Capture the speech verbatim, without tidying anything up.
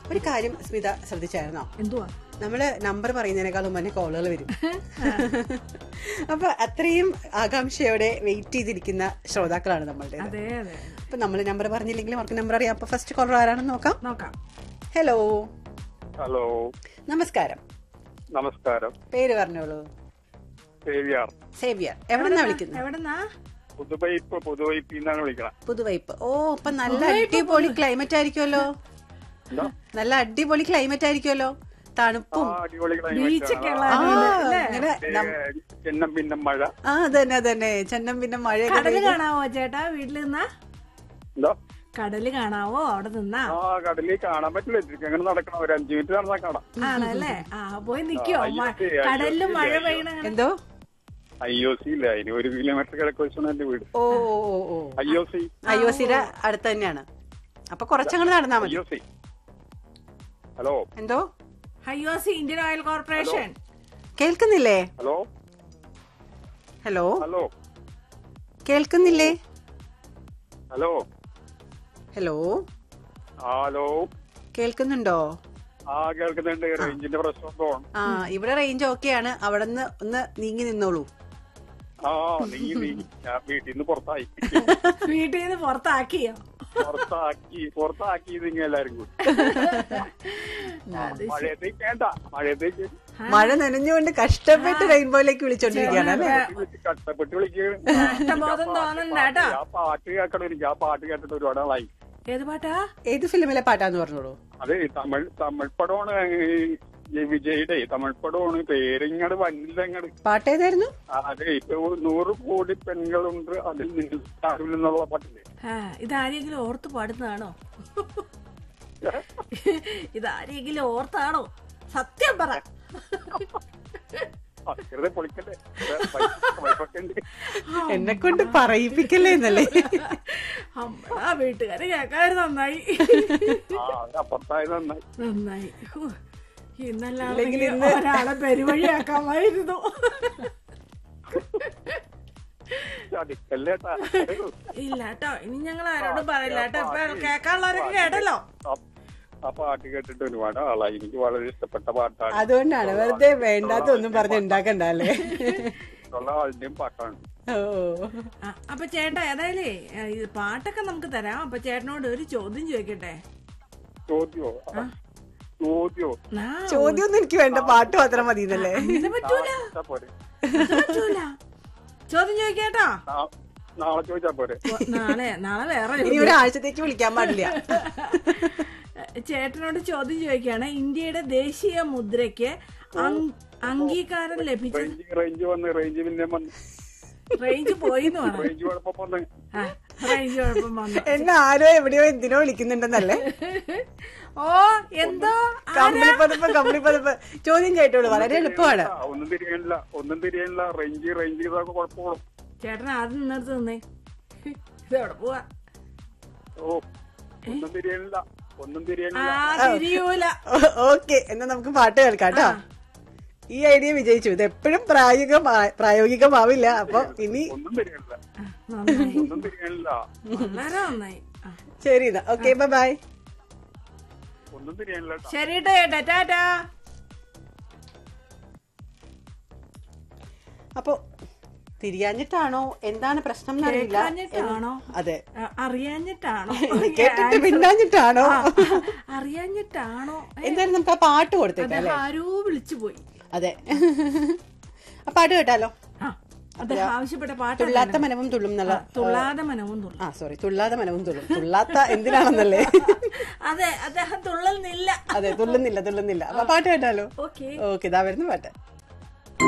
ഒരു കാര്യം സ്മിത ശ്രദ്ധിച്ചായിരുന്നോ? എന്തുവാ? നമ്മള് നമ്പർ പറയുന്നതിനേക്കാളും മുന്നേ കോളുകൾ വരും. അപ്പൊ അത്രയും ആകാംക്ഷയോടെ വെയിറ്റ് ചെയ്തിരിക്കുന്ന ശ്രോതാക്കളാണ് നമ്മളുടെ. അപ്പൊ നമ്മള് നമ്പർ പറഞ്ഞില്ലെങ്കിലും അവർക്ക് നമ്പർ അറിയാം. അപ്പൊ ഫസ്റ്റ് കോളർ ആരാണെന്ന് നോക്കാം. നോക്കാം. ഹലോ. ഹലോ, നമസ്കാരം. നമസ്കാരം. പേര് പറഞ്ഞോളൂ. സേവ്യർ. സേവ്യർ. എവിടെന്നാ വിളിക്കുന്നത്? എവിടെന്നാ? പുതുവൈപ്പ്. പുതുവൈപ്പിൽ നിന്നാണ് വിളിക്കണം. പുതുവൈപ്പ്. ഓ, അപ്പൊ നല്ല അടിപൊളി ക്ലൈമറ്റ് ആയിരിക്കുമല്ലോ. നല്ല അടിപൊളി ക്ലൈമറ്റ് ആയിരിക്കുമല്ലോ. തണുപ്പും അടിപൊളി ബീച്ചൊക്കെ. ചെന്നം പിന്നെ മഴ. ആ അതന്നെ അതന്നെ ചെന്നം പിന്നെ മഴ. കടല് കാണാവോ ചേട്ടാ വീട്ടിൽ നിന്നാ? എന്തോ കടല് കാണാവോ അവിടെ നിന്നാ? ആ കടലിൽ കാണാൻ പറ്റില്ല. അങ്ങനെ നടക്കണം. ഒരു അഞ്ചു മിനിറ്റ് നടന്നാ കാണാം. ആണല്ലേ? ആ പോയി നിക്കോ കടലില് മഴ പെയ്യണ? എന്തോ ഐ ഒ സി ഇല്ല, അതിന് ഒരു കിലോമീറ്റർ കിഴക്ക് വെച്ചാണ് എന്റെ വീട്. ഓ ഓ ഓ I O C. I O സിയുടെ അടുത്ത് തന്നെയാണ്. അപ്പൊ കുറച്ചങ്ങോട്ട് നടന്നാ മതി. ഹലോ. എന്തോ? I O C, Indian oil corporation. കേൾക്കുന്നില്ലേ? ഹലോ. ഹലോ. ഹലോ. കേൾക്കുന്നില്ലേ? ഹലോ. ഹലോ. ഹലോ. കേൾക്കുന്നുണ്ടോ? ആ കേൾക്കുന്നുണ്ട്. റേഞ്ചിന്റെ പ്രശ്നം. ആ ഇവിടെ റേഞ്ച് ഓക്കെയാണ്. അവിടെ നിന്ന് ഒന്ന് നീങ്ങി നിന്നോളൂ. ആ നീങ്ങി നീങ്ങി ഞാൻ വീട്ടിൽ നിന്ന് പുറത്തായി. വീട്ടിൽ നിന്ന് പുറത്താക്കിയോ? പുറത്താക്കി പുറത്താക്കി നിങ്ങൾ എല്ലാരും കൂടി. മഴയത്തേക്ക് വേണ്ട. മഴയത്തേക്ക് മഴ നനഞ്ഞുകൊണ്ട് കഷ്ടപ്പെട്ട് റെയിൻബോയിലേക്ക് വിളിച്ചോണ്ടിരിക്കുകയാണ് അല്ലേ? കഷ്ടപ്പെട്ട് വിളിക്കുകയാണ്. ഇഷ്ടബോധം തോന്നുന്നുണ്ട്. ആ പാട്ട് കേൾക്കണം എനിക്ക്. ആ പാട്ട് കേട്ടിട്ട് ഒരുപാട് ആളായി. ഏത് പാട്ടാ? ഏത് ഫിലിമിലെ പാട്ടാന്ന് പറഞ്ഞോളൂ. അതെ, തമിഴ് തമിഴ് പടമാണ്. വിജയുടെ തമിഴ് പടമാണ്. പേരിങ്ങട് വന്നില്ലങ്ങട്. പാട്ട് ഏതായിരുന്നു? അതെ, ഇപ്പൊ നൂറ് കോടി പെൺകളുണ്ട് അതിൽ നിന്നുള്ള പാട്ടില്ലേ? ഇതാരെങ്കിലും ഓർത്ത് പാടുന്നതാണോ? ഇതാരെങ്കിലും ഓർത്താണോ? സത്യം പറ. എന്നെ കൊണ്ട് പറയിപ്പിക്കല്ലേ എന്നല്ലേ? ആ വീട്ടുകാരെ കേൾക്കാറ് നന്നായി. നന്നായി. ഇന്നല്ലെങ്കിൽ ഒരാളെ പെരുവഴിയാക്കാമായിരുന്നു. ഇല്ല കേട്ടോ, ഇനി ഞങ്ങൾ ആരോടും പറയില്ല കേട്ടോ. ഇപ്പൊ കേൾക്കാനുള്ളവരൊക്കെ കേട്ടല്ലോ. ആ പാട്ട് കേട്ടിട്ട് ഒരുപാട് ആളായി. എനിക്ക് വളരെ ഇഷ്ടപ്പെട്ട പാട്ടാണ്. അതുകൊണ്ടാണ് വെറുതെ വേണ്ടാത്ത ഒന്നും പറഞ്ഞ് ഉണ്ടാക്കണ്ടല്ലേ. ആളുടെയും പാട്ടാണ്. അപ്പൊ ചേട്ടാ ഏതായാലേ പാട്ടൊക്കെ നമുക്ക് തരാം. അപ്പൊ ചേട്ടനോട് ഒരു ചോദ്യം ചോദിക്കട്ടെ? ചോദ്യോ? ചോദ്യോ? ചോദ്യം എനിക്ക് വേണ്ട, പാട്ട് മാത്രം മതി എന്നല്ലേ? പറ്റൂല പറ്റൂല. ചോദ്യം ചോദിക്കേട്ടോ? നാളെ ചോദിച്ചാ പോരെ? നാളെ നാളെ വേറെ ഇനി ഒരാഴ്ചത്തേക്ക് വിളിക്കാൻ പാടില്ല. ചേട്ടനോട് ചോദ്യം ചോദിക്കാണ്. ഇന്ത്യയുടെ ദേശീയ മുദ്രയ്ക്ക് അംഗീകാരം ലഭിച്ച റേഞ്ച് വന്ന് റേഞ്ച് പിന്നെ വന്ന് റേഞ്ച് പോയിന്ന് പറഞ്ഞു. റേഞ്ച് കുഴപ്പം വന്ന് റേഞ്ച് കുഴപ്പം വന്നു. എന്നെ ആരോ എവിടെയോ എന്തിനോ വിളിക്കുന്നുണ്ടെന്നല്ലേ? ഓ എന്തോ കമ്പിളി പതിപ്പ് കമ്പിളി പതിപ്പ്. ചോദ്യം കേട്ടോളൂ, വളരെ എളുപ്പമാണ്. ഒന്നും തിരിയാനില്ല ഒന്നും തിരിയാനില്ല. റേഞ്ച് റേഞ്ച് ചെയ്തൊക്കെ കുഴപ്പമുള്ളൂ. ചേട്ടൻ ആദ്യം നിന്നെടുത്ത് നിന്നേ. ഇതെവിടെ പോവാ? ഓ ഒന്നും തിരിയാനില്ല ഒന്നും തിരിയാനില്ല. തിരിയൂല. ഓക്കെ, എന്നാ നമുക്ക് പാട്ട് കേൾക്കാം കേട്ടോ. ഈ ഐഡിയ വിജയിച്ചു. ഇത് എപ്പോഴും പ്രായോഗിക പ്രായോഗികമാവില്ല. അപ്പൊ ഇനി ഒന്നും തിരിയാനില്ല ഒന്നും തിരിയാനില്ല. വളരെ നന്നായി. ശരി എന്നാ. Okay, bye bye. ഒന്നും തിരിയാനില്ല. ശരി ചേട്ടാ, ടാറ്റാ. അപ്പൊ തിരിയാഞ്ഞിട്ടാണോ എന്താണ് പ്രശ്നം എന്നറിയില്ല. അതെ, അറിയാഞ്ഞിട്ടാണോ കേട്ടിട്ട് പിന്നാഞ്ഞിട്ടാണോ അറിയാഞ്ഞിട്ടാണോ എന്തായാലും നമുക്ക് ആ പാട്ട് കൊടുത്തേക്കാം. ആരോ വിളിച്ചു പോയി. അതെ, ആ പാട്ട് കേട്ടാലോ? ആവശ്യപ്പെട്ട പാട്ട് തുള്ളാത്ത മനവും തുള്ളും എന്നുള്ള. തുള്ളാതെ മനവും തുള്ളും. ആ സോറി, തുള്ളാതെ മനവും തുള്ളും. തുള്ളാത്ത എന്തിനാണെന്നല്ലേ? അതെ, അദ്ദേഹം തുള്ളുന്നില്ല. അതെ, തുള്ളുന്നില്ല തുള്ളുന്നില്ല. അപ്പൊ പാട്ട് കേട്ടാലോ? ഓക്കെ ഓക്കെ, ഇതാ വരുന്ന പാട്ട്.